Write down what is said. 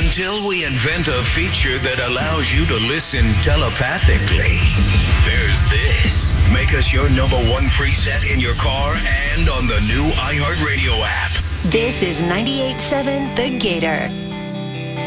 Until we invent a feature that allows you to listen telepathically. There's this. Make us your number one preset in your car and on the new iHeartRadio app. This is 98.7 The Gator.